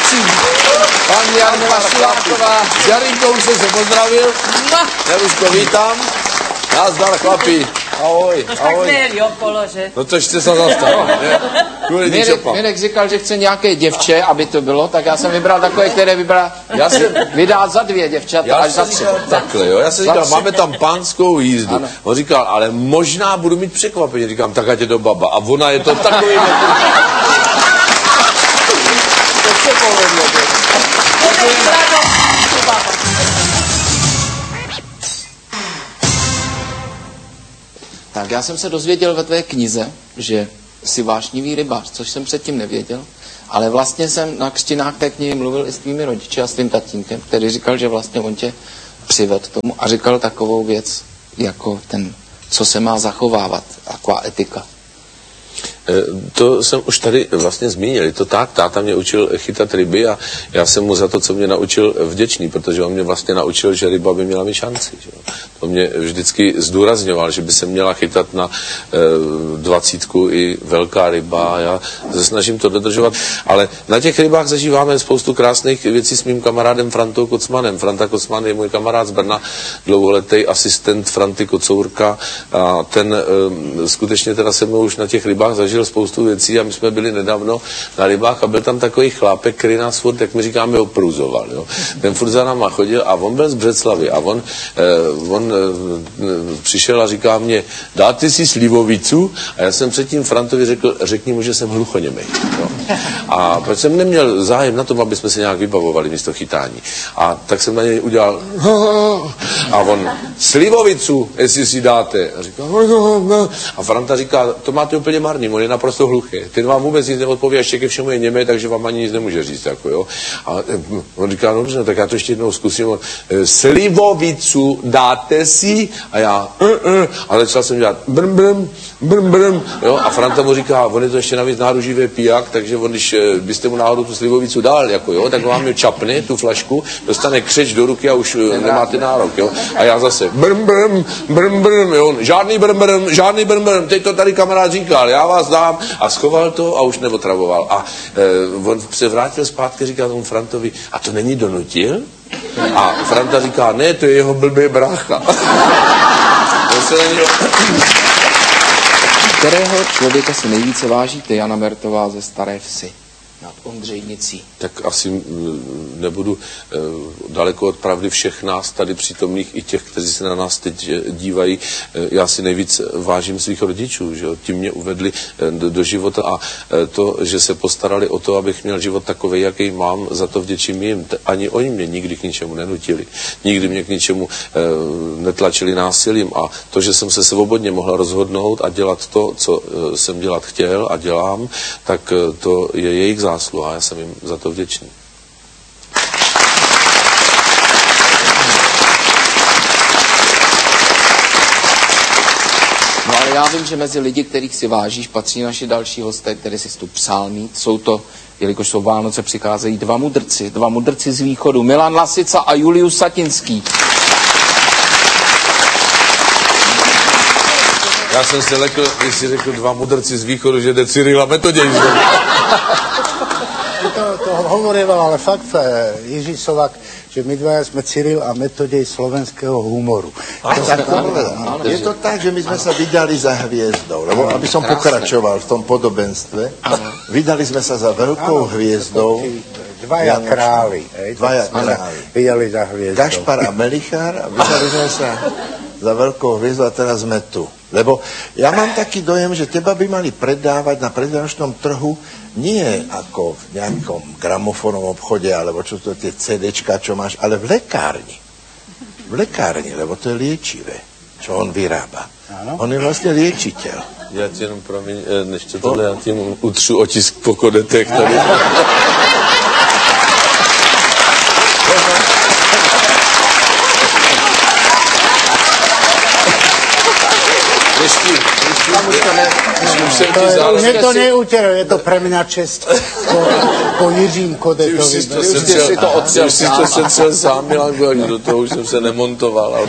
Končí. Paní Jarmila Šiláková, s Jarinkou jsem se pozdravil. Jaruško, vítám. Nazdar, chlapi. Ahoj, ahoj. No to jste se zastal. Mirek říkal, že chce nějaké děvče, aby to bylo, tak já jsem vybral takové, které vydá za 2 děvčata až za 3. Takhle, jo. Já jsem říkal, máme tam pánskou jízdu. Ano. On říkal, ale možná budu mít překvapení. Říkám, tak ať je to baba. A ona je to takový... To se povedlo. Tak já jsem se dozvěděl ve tvé knize, že jsi vášnivý rybář, což jsem předtím nevěděl, ale vlastně jsem na křtinách té knihy mluvil i s tvými rodiči a s tvým tatínkem, který říkal, že vlastně on tě přivedl tomu a říkal takovou věc, jako ten, co se má zachovávat, taková etika. To jsem už tady vlastně zmínil. Je to tak, táta mě učil chytat ryby a já jsem mu za to, co mě naučil, vděčný, protože on mě vlastně naučil, že ryba by měla mít šanci. Že? To mě vždycky zdůrazňoval, že by se měla chytat na 20 i velká ryba. Já se snažím to dodržovat, ale na těch rybách zažíváme spoustu krásných věcí s mým kamarádem Frantou Kocmanem. Franta Kocman je můj kamarád z Brna, dlouholetý asistent Franty Kocourka a ten skutečně teda se mnou už na těch rybách zažil spoustu věcí a my jsme byli nedávno na rybách a byl tam takový chlápek, který nás furt, jak my říkáme, opruzoval. Jo. Ten furt za náma chodil a on byl z Břeclavy a on přišel a říká mě, dáte si slivovicu? A já jsem předtím Frantovi řekl, řekni mu, že jsem hluchoněmej. Jo. A proč jsem neměl zájem na tom, aby jsme se nějak vybavovali místo chytání. A tak jsem na něj udělal a on, slivovicu, jestli si dáte. A říká, a Franta říká, to máte úplně marný, on je naprosto hluchý. Ten vám vůbec nic neodpoví, ještě ke všemu je němé, takže vám ani nic nemůže říct. Jako, jo. A on říká, no dobře, tak já to ještě jednou zkusím. On, slivovicu dáte si? A já, a začal jsem dělat brm. Jo. A Franta mu říká, on je to ještě navíc náruživý piják, takže on, když byste mu náhodou tu slivovicu dal, jako, jo, tak vám je čapne tu flašku, dostane křeč do ruky a už nemáte nárok. Jo. A já zase brm, jo. Žádný brm, teď to tady kamarád říkal, já vás dám a schoval to a už neotravoval. A on se vrátil zpátky, říká tomu Frantovi, a to není donutil? A Franta říká, ne, to je jeho blbý brácha. Kterého člověka si nejvíce vážíte, Jana Mertová ze Staré Vsi nad Ondřejnicí? Tak asi nebudu daleko od pravdy všech nás tady přítomných, i těch, kteří se na nás teď dívají. Já si nejvíc vážím svých rodičů, že jo? Ti mě uvedli do života a to, že se postarali o to, abych měl život takovej, jaký mám, za to vděčím jim. Ani oni mě nikdy k ničemu nenutili. Nikdy mě k ničemu netlačili násilím a to, že jsem se svobodně mohl rozhodnout a dělat to, co jsem dělat chtěl a dělám, tak to je jejich zásluha a já jsem jim za to vděčný. No ale já vím, že mezi lidi, kterých si vážíš, patří naši další hosté, který si tu přál mít. Jsou to, jelikož jsou Vánoce, přicházejí dva mudrci z východu, Milan Lasica a Julius Satinský. Já jsem si lekl, když si řekl dva mudrci z východu, že jde Cyril a Metoděj. To hovoril, ale fakt Jiří Sovák, že my dva jsme Cyril a Metoděj slovenského humoru. Je to tak, že my jsme se vydali za hviezdou, lebo aby som pokračoval v tom podobenstve, vydali jsme se za velkou hviezdou. Dvaja králi. Vydali za hviezdou. Gašpar a Melichar a vydali jsme se za velkou hviezdu a teraz sme tu. Lebo ja mám taký dojem, že teba by mali predávať na predvánočnom trhu nie ako v nejakom gramofonom obchode, alebo čo to tie CDčka, čo máš, ale v lekárni. V lekárni, lebo to je liečivé, čo on vyrába. Ano. On je vlastně liečitel. Já ti jenom promiň, než tohle, já tím utřu otisk po kodetech tady. Už to neutěril, je to pre mňa čest po Jiřím Kodetovi. Už si to setřel sám, Milanko, až do toho už jsem se nemontoval. Ale...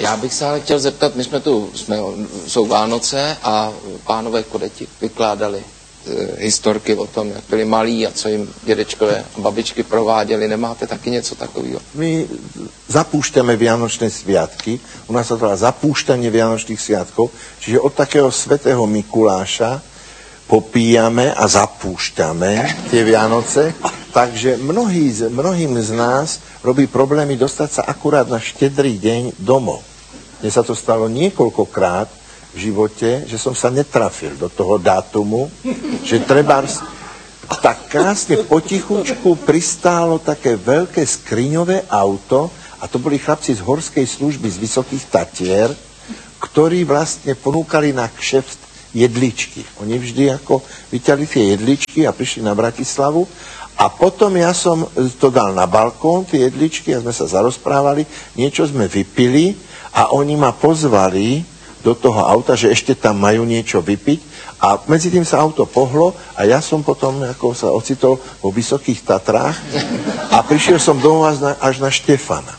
Já bych se ale chtěl zeptat, jsou Vánoce a pánové Kodeti vykládali historky o tom, jak byli malí a co jim dědečkové a babičky prováděli. Nemáte taky něco takového? My zapúšťame Vianočné sviatky, u nás sa to volá zapúšťanie Vianočných sviatkov, čiže od takého svätého Mikuláša popíjame a zapúšťame tie Vianoce, takže mnohým z nás robí problémy dostať sa akurát na štedrý deň domov. Mne sa to stalo niekoľkokrát v živote, že som sa netrafil do toho dátumu, že trebárs tak krásne potichučku pristálo také veľké skriňové auto a to boli chlapci z horskej služby z Vysokých Tatier, ktorí vlastne ponúkali na kšeft jedličky. Oni vždy ako vyťali tie jedličky a prišli na Bratislavu a potom ja som to dal na balkón, tie jedličky, a sme sa zarozprávali, niečo sme vypili a oni ma pozvali do toho auta, že ešte tam majú niečo vypiť a medzi tým sa auto pohlo a ja som potom ako sa ocitol vo Vysokých Tatrách a prišiel som domov až na Štefana.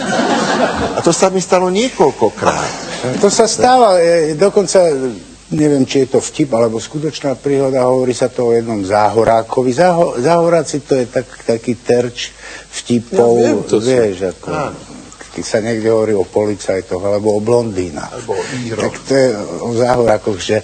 A to sa mi stalo niekoľkokrát. To sa stáva, dokonca neviem, či je to vtip, alebo skutočná príhoda, hovorí sa to o jednom záhorákovi. Záhoráci to je taký terč vtipov, Ja viem, to vieš, ako... Keď sa niekde hovorí o policajtoch, alebo o blondínach. Alebo o íroch. Tak to je o záhorákoch, že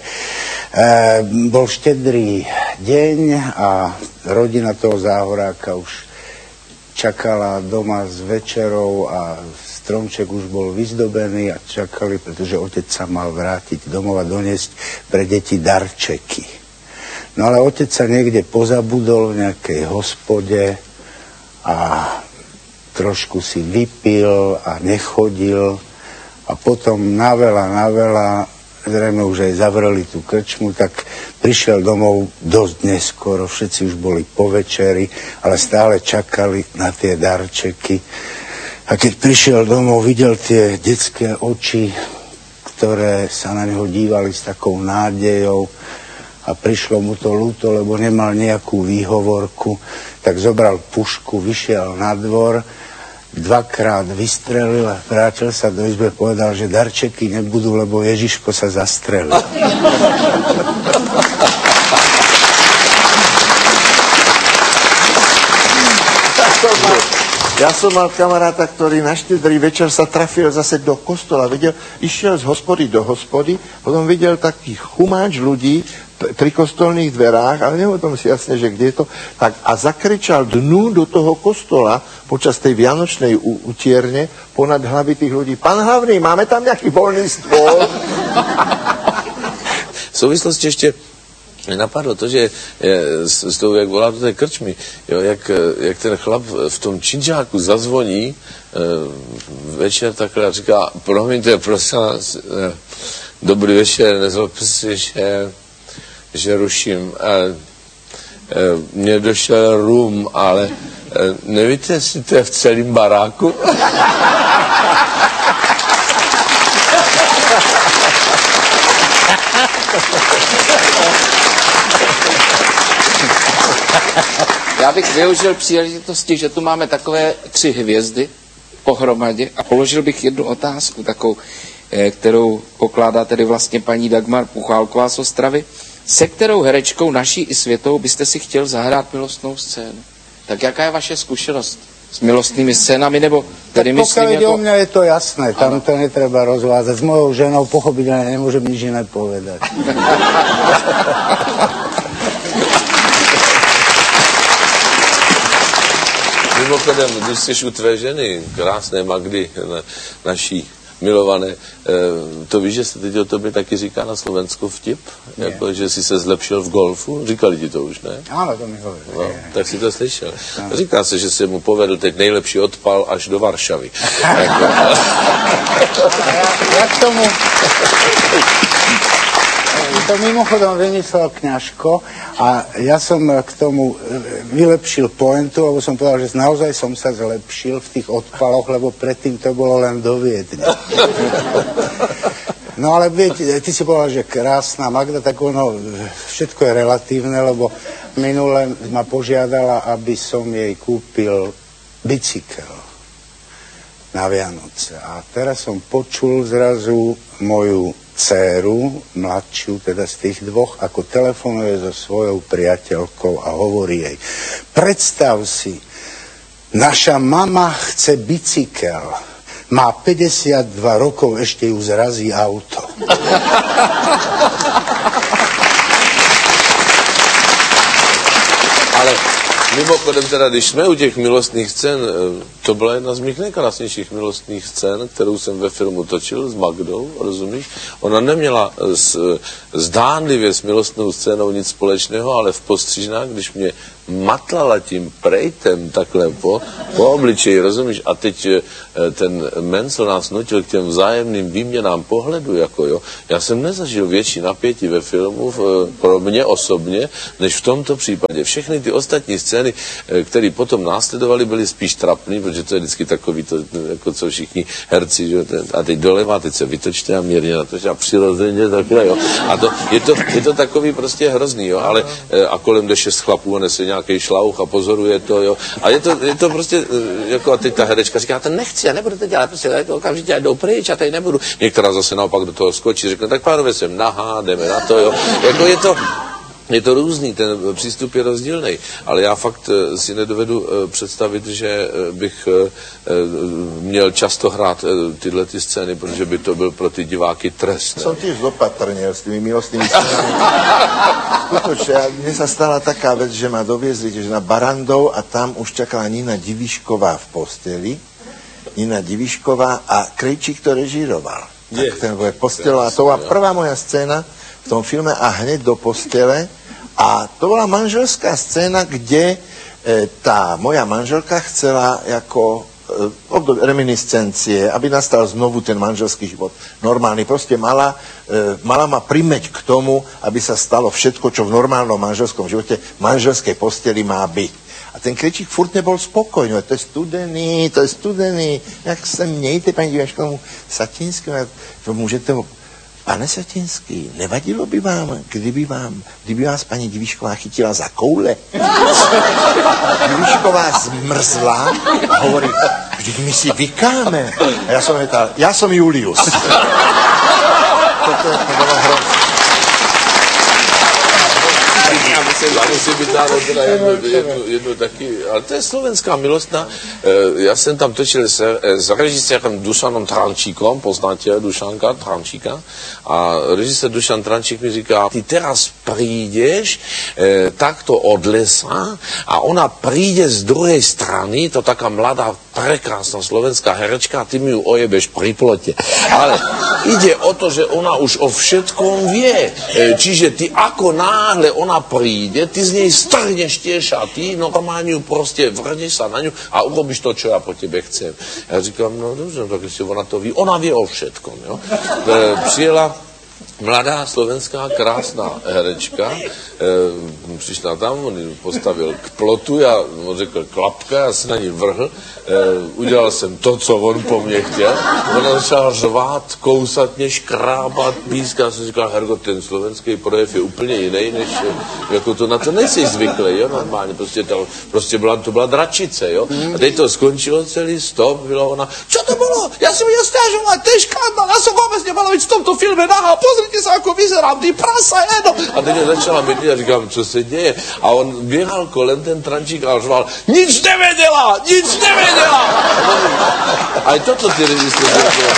bol štedrý deň a rodina toho záhoráka už čakala doma s večerou a stromček už bol vyzdobený a čakali, pretože otec sa mal vrátiť domov a doniesť pre deti darčeky. No ale otec sa niekde pozabudol v nejakej hospode a trošku si vypil a nechodil a potom na veľa, zrejme už aj zavreli tú krčmu, tak prišiel domov dosť neskoro, všetci už boli po večeri, ale stále čakali na tie darčeky. A keď prišiel domov, videl tie detské oči, ktoré sa na neho dívali s takou nádejou a prišlo mu to ľúto, lebo nemal nejakú výhovorku, tak zobral pušku, vyšiel na dvor, dvakrát vystrelil a vrátil sa do izby a povedal, že darčeky nebudú, lebo Ježiško sa zastrelil. Ja som mal kamaráta, ktorý na štedrý večer sa trafil zase do kostola. Išiel z hospody do hospody, potom videl taký chumáč ľudí pri kostolných dverách, ale nevedom si jasne, že kde je to, tak a zakričal dnu do toho kostola počas tej vianočnej utierne ponad hlavy tých ľudí. Pán hlavný, máme tam nejaký voľný stôl? V souvislosti ještě mě napadlo to, že s tou, jak volá do té krčmy, jo, jak ten chlap v tom činžáku zazvoní večer takhle a říká, promiňte, prosím vás, dobrý večer, nezlobte si, že ruším. Mně došel rum, ale nevíte, jestli to je v celém baráku? Já bych využil příležitosti, že tu máme takové 3 hvězdy pohromadě a položil bych jednu otázku, takovou, kterou pokládá tedy vlastně paní Dagmar Puchálková z Ostravy. Se kterou herečkou naší i světovou byste si chtěl zahrát milostnou scénu? Tak jaká je vaše zkušenost s milostnými scénami, nebo tedy myslím Pokiaľ ide jako... o mňa, je to jasné, tam to netreba rozvázať. S mojou ženou pochopiteľne nemôžem nič iné povedať. Mimochodem, když jsi u tvé ženy, krásné Magdy, naší milované, to víš, že se teď o tobě taky říká na Slovensku vtip? Jako, že jsi se zlepšil v golfu? Říkali ti to už, ne? Áno, to mi hovorí. No, tak si to slyšel. Říká se, že se mu povedl teď nejlepší odpal až do Varšavy. Ja k tomu... To mimochodom vymyslel Kňažko a ja som k tomu vylepšil pointu, lebo som povedal, že naozaj som sa zlepšil v tých odpaloch, lebo predtým to bolo len do Viedne. No ale ty si povedal, že krásna Magda, tak ono, všetko je relatívne, lebo minule ma požiadala, aby som jej kúpil bicykel. na Vianoce. A teraz som počul zrazu moju dceru, mladšiu, teda z tých dvoch, ako telefonuje so svojou priateľkou a hovorí jej: predstav si, naša mama chce bicykel. Má 52 rokov, ešte ju zrazí auto. Ale mimochodem teda, když jsme u těch milostných scén, to byla jedna z mých nejkrásnějších milostných scén, kterou jsem ve filmu točil s Magdou, rozumíš? Ona neměla zdánlivě s milostnou scénou nic společného, ale v postřižnách, když mě matlala tím prejtem takhle po obličeji, rozumíš? A teď ten Mencel nás nutil k těm vzájemným výměnám pohledu, jako jo. Já jsem nezažil větší napětí ve filmu pro mě osobně, než v tomto případě. Všechny ty ostatní scény, které potom následovaly, byly spíš trapný, protože to je vždycky takový, to, jako co všichni herci, že? A teď doleva, teď se vytočte a mírně natočte a přirozeně takhle, jo. A je to takový prostě hrozný, jo. Ale a kolem jde 6 chlapů a nese nějaký šlauch a pozoruje to, jo. A je to prostě, jako a teď ta herečka říká, to nechci, já nebudu to dělat, prostě okamžitě jdou pryč, já tady nebudu. Některá zase naopak do toho skočí, řekne, tak pánové, jsem nahá, jdeme na to, jo. Jako je to různý, ten přístup je rozdílný, ale já fakt si nedovedu představit, že bych měl často hrát tyhle ty scény, protože by to byl pro ty diváky trest. Som tiež zopatrnil s tými milostnými scénami. Skutočne, mne sa stala taká vec, že ma doviezli že na Barandov a tam už čakala Nina Divišková v posteli. Nina Divišková a Krejčík to režíroval. Tak ten bude postel a to bola prvá moja scéna v tom filme a hneď do postele. A to bola manželská scéna, kde tá moja manželka chcela ako reminiscencie, aby nastal znovu ten manželský život normálny. Proste mala ma primeť k tomu, aby sa stalo všetko, čo v normálnom manželskom živote v manželskej posteli má byť. A ten Krejčík furt nebol spokojný. To je studený. Jak se mějte, paní Diviškovu Satinskému, můžete mu... Pane Satinský, nevadilo by vám, kdyby vás paní Divišková chytila za koule? Divišková zmrzla a hovorí, vždyť my si vykáme. A já jsem větal, já jsem Julius. To bylo hrozné. Já musím vytáhnout teda jednu taky, ale to je slovenská milostná. Já jsem tam točil s režisérem Dušanom Trančíkom, poznáte Dušanka Trančíka? A režisér Dušan Trančík mi říká, ty teraz prídeš takto od lesa a ona príde z druhej strany, to taká mladá, prekrásna slovenská herečka a ty mi ju ojebeš pri plote. Ale ide o to, že ona už o všetkom vie. Čiže ty ako náhle ona príde, ty z nej strhneš tiež a ty normálne ju proste vrhneš sa na ňu a urobíš to, čo ja po tebe chcem. Ja říkám, no dobře, tak si ona to ví. Ona vie o všetkom, jo. Přijela mladá slovenská krásná herečka, přišla tam, on ji postavil k plotu, já on řekl klapka, já se na ní vrhl, udělal jsem to, co on po mně chtěl, ona začala řvát, kousat mě, škrábat, pískat, já jsem říkal, Hergo, ten slovenský projev je úplně jiný, než jako to na to nejsi zvyklý, jo, normálně, prostě to byla dračice, jo, a teď to skončilo celý, stop, byla ona, čo to bylo, já jsem měl stěžovat, ty škandal, já jsem vůbec nemala být v tomto filme nahá, pozrite se, ako vyzerám, ty prasa, jedno. A teď začala být, a říkám, co se děje? A on běhal kolem ten Trančík a řval, nic nevěděla! A i toto ty režistéři dělali.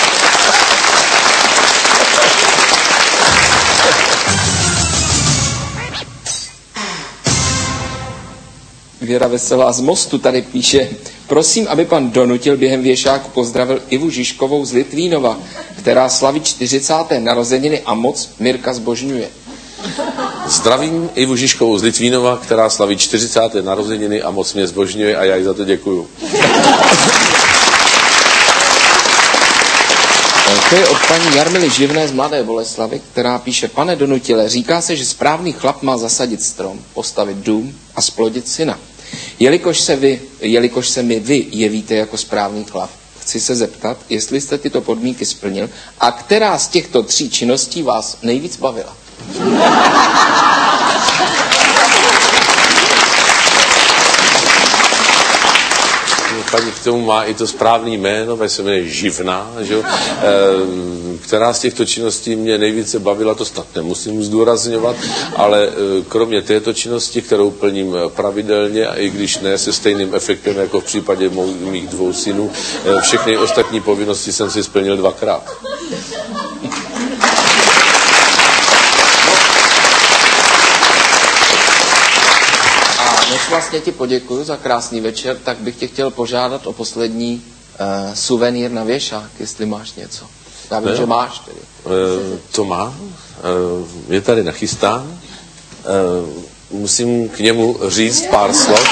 Věra Veselá z Mostu tady píše, prosím, aby pan Donutil během věšáku pozdravil Ivu Žižkovou z Litvínova, která slaví 40. narozeniny a moc Mirka zbožňuje. Zdravím Ivu Žižkovou z Litvínova, která slaví 40. narozeniny a moc mě zbožňuje a já jí za to děkuju. To je od paní Jarmily Živné z Mladé Boleslavy, která píše, pane Donutile, říká se, že správný chlap má zasadit strom, postavit dům a splodit syna. Jelikož se mi vy jevíte jako správný chlap, chci se zeptat, jestli jste tyto podmínky splnil a která z těchto 3 činností vás nejvíc bavila. paní k tomu má i to správné jméno, protože se jmenuje Živná, že? Která z těchto činností mě nejvíce bavila, to snad nemusím zdůrazňovat, ale kromě této činnosti, kterou plním pravidelně, a i když ne se stejným efektem jako v případě mých 2 synů, všechny ostatní povinnosti jsem si splnil 2krát. Než vlastně ti poděkuju za krásný večer, tak bych tě chtěl požádat o poslední suvenýr na věšák, jestli máš něco. Já vím, že máš tedy. To má. Je tady nachystán. Musím k němu říct pár slov.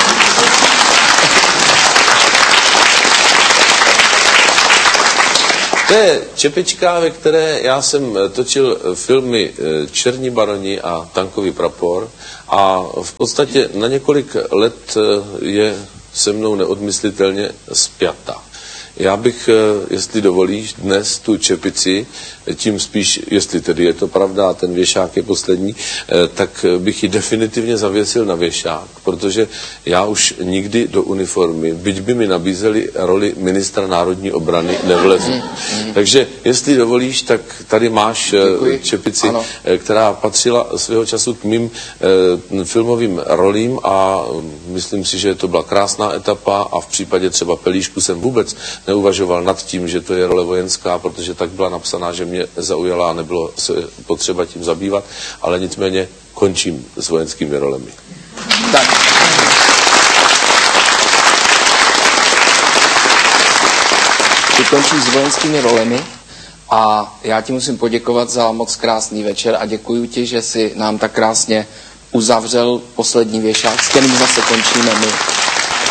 To je čepička, ve které já jsem točil filmy Černí baroni a Tankový prapor a v podstatě na několik let je se mnou neodmyslitelně spjata. Já bych, jestli dovolíš, dnes tu čepici, tím spíš, jestli tedy je to pravda a ten věšák je poslední, tak bych ji definitivně zavěsil na věšák, protože já už nikdy do uniformy, byť by mi nabízeli roli ministra národní obrany, nevlezu. Takže, jestli dovolíš, tak tady máš čepici, ano, která patřila svého času k mým filmovým rolím a myslím si, že to byla krásná etapa a v případě třeba Pelíšku jsem vůbec neuvažoval nad tím, že to je role vojenská, protože tak byla napsaná, že mě zaujala a nebylo se potřeba tím zabývat, ale nicméně končím s vojenskými rolemi. Tak. Ty končíš s vojenskými rolemi a já ti musím poděkovat za moc krásný večer a děkuji ti, že jsi nám tak krásně uzavřel poslední věšák, s kterým zase končíme my.